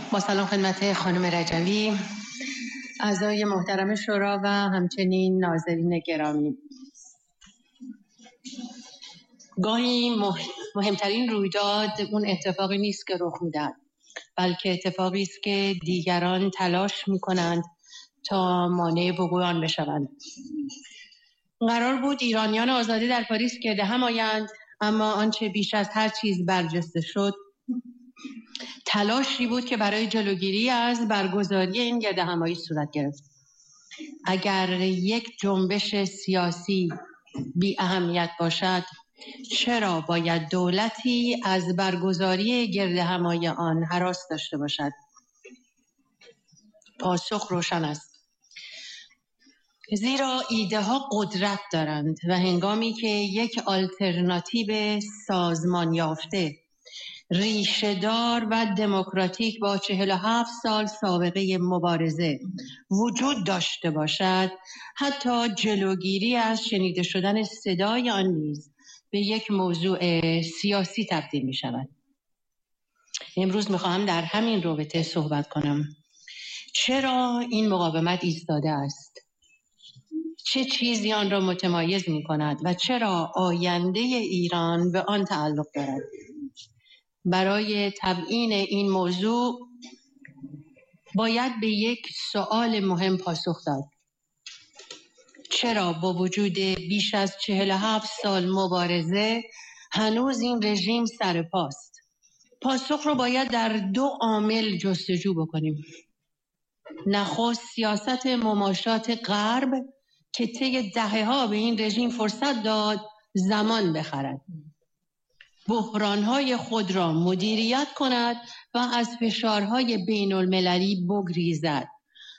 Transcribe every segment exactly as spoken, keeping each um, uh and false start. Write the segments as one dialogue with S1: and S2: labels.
S1: با سلام خدمت خانم رجوی، اعضای محترم شورا و همچنین ناظرین گرامی. گاهی مهمترین رویداد اون اتفاقی نیست که رخ میدهد، بلکه اتفاقی است که دیگران تلاش میکنند تا مانع وقوع آن بشوند. قرار بود ایرانیان آزادی در پاریس گرد هم آیند، اما آنچه بیش از هر چیز برجسته شد تلاشی بود که برای جلوگیری از برگزاری این گرد همایی صورت گرفت. اگر یک جنبش سیاسی بی اهمیت باشد، چرا باید دولتی از برگزاری گرد همایی آن هراس داشته باشد؟ پاسخ روشن است. زیرا ایده ها قدرت دارند و هنگامی که یک آلترناتیو سازمان یافته، ریشه‌دار و دموکراتیک با چهل و هفت سال سابقه مبارزه وجود داشته باشد، حتی جلوگیری از شنیده شدن صدای آن نیز به یک موضوع سیاسی تبدیل می شود. امروز می خواهم در همین رابطه صحبت کنم. چرا این مقاومت ایستاده است؟ چه چیزی آن را متمایز می کند و چرا آینده ایران به آن تعلق دارد؟ برای تبیین این موضوع باید به یک سؤال مهم پاسخ داد. چرا با وجود بیش از چهل و هفت سال مبارزه هنوز این رژیم سر پاست؟ پاسخ رو باید در دو عامل جستجو بکنیم. نخست سیاست مماشات غرب که طی دهه‌ها به این رژیم فرصت داد زمان بخرد، بحران‌های خود را مدیریت کند و از فشارهای بین المللی بگریزد.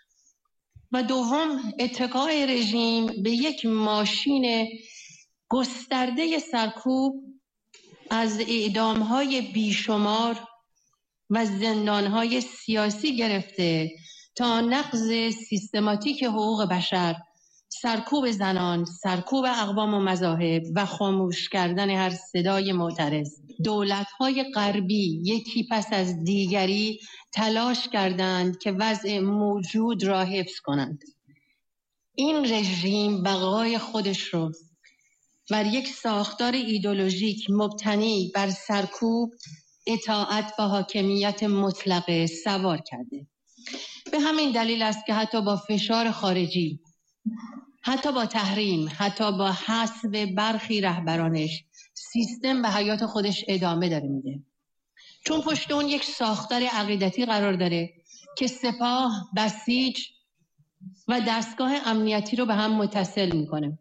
S1: و دوم، اتکای رژیم به یک ماشین گسترده سرکوب از اعدام‌های بیشمار و زندان‌های سیاسی گرفته تا نقض سیستماتیک حقوق بشر، سرکوب زنان، سرکوب اقوام و مذاهب و خاموش کردن هر صدای معترض. دولت‌های غربی یکی پس از دیگری تلاش کردند که وضع موجود را حفظ کنند. این رژیم بقای خودش رو بر یک ساختار ایدئولوژیک مبتنی بر سرکوب، اطاعت و حاکمیت مطلقه سوار کرده. به همین دلیل است که حتی با فشار خارجی، حتی با تحریم، حتی با حذف برخی رهبرانش، سیستم به حیات خودش ادامه داره میده. چون پشت اون یک ساختار عقیدتی قرار داره که سپاه، بسیج و دستگاه امنیتی رو به هم متصل میکنه.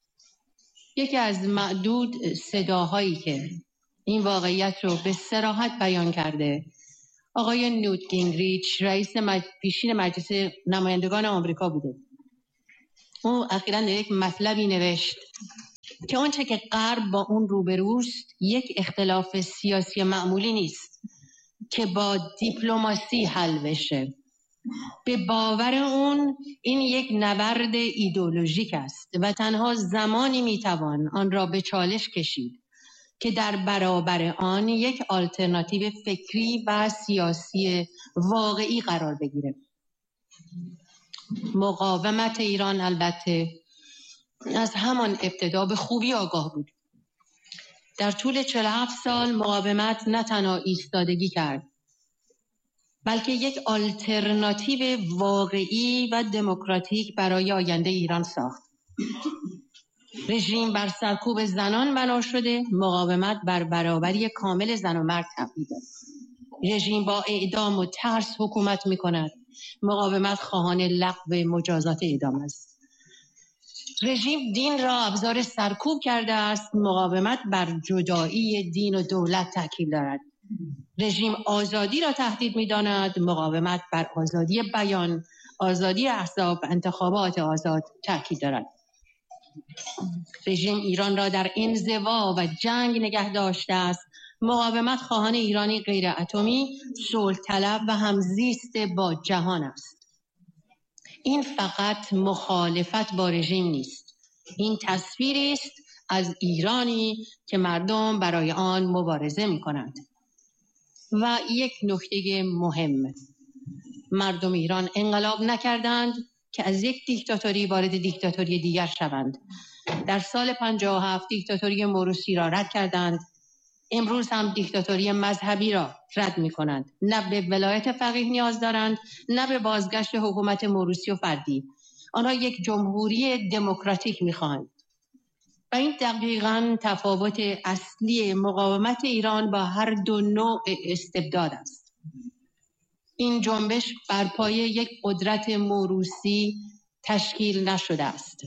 S1: یکی از معدود صداهایی که این واقعیت رو به صراحت بیان کرده آقای نیوت گینگریچ، رئیس مج... پیشین مجلس نمایندگان آمریکا بوده. او اخیراً یک مطلبی نوشت که آنچه که غرب با اون روبروست یک اختلاف سیاسی معمولی نیست که با دیپلماسی حل بشه. به باور اون این یک نبرد ایدئولوژیک است و تنها زمانی میتوان آن را به چالش کشید که در برابر آن یک آلترناتیو فکری و سیاسی واقعی قرار بگیره. مقاومت ایران البته از همان ابتدا به خوبی آگاه بود. در طول چهل و هفت سال مقاومت نه تنها ایستادگی کرد، بلکه یک آلترناتیو واقعی و دموکراتیک برای آینده ایران ساخت. رژیم بر سرکوب زنان بنا شده، مقاومت بر برابری کامل زن و مرد تبنی دارد. رژیم با اعدام و ترس حکومت می کند، مقاومت خواهان لغو مجازات اعدام است. رژیم دین را ابزار سرکوب کرده است، مقاومت بر جدایی دین و دولت تاکید دارد. رژیم آزادی را تهدید می داند، مقاومت بر آزادی بیان، آزادی احزاب، انتخابات آزاد تاکید دارد. رژیم ایران را در انزوا و جنگ نگه داشته است، مقاومت خواهان ایرانی غیر اتمی، صلح طلب و همزیست با جهان است. این فقط مخالفت با رژیم نیست، این تصویری است از ایرانی که مردم برای آن مبارزه می کنند. و یک نکته مهم، مردم ایران انقلاب نکردند که از یک دیکتاتوری وارد دیکتاتوری دیگر شوند. در سال پنجاه و هفت دیکتاتوری موروثی را رد کردند، امروز هم دیکتاتوری مذهبی را رد می کنند. نه به ولایت فقیه نیاز دارند، نه به بازگشت حکومت موروثی و فردی. آنها یک جمهوری دموکراتیک می خواهند. و این دقیقاً تفاوت اصلی مقاومت ایران با هر دو نوع استبداد است. این جنبش بر پایه یک قدرت موروثی تشکیل نشده است،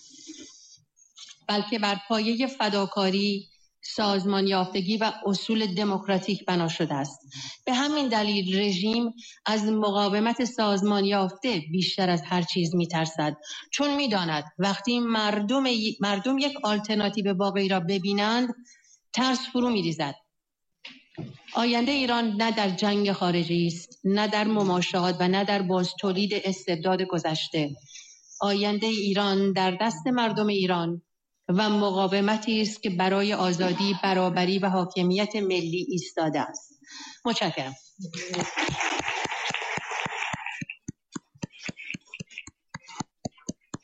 S1: بلکه بر پایه فداکاری، سازمان یافتگی و اصول دموکراتیک بنا شده است. به همین دلیل رژیم از مقاومت سازمان یافته بیشتر از هر چیز می‌ترسد، چون می‌داند وقتی مردم مردم یک آلترناتیو واقعی را ببینند، ترس فرو می‌ریزد. آینده ایران نه در جنگ خارجی است، نه در مماشات و نه در بازتولید استبداد گذشته. آینده ایران در دست مردم ایران و مقاومتی است که برای آزادی، برابری و حاکمیت ملی ایستاده است. متشکرم.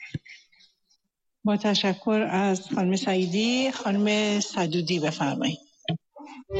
S2: با تشکر از خانم سعیدی، خانم سدودی بفرمایید.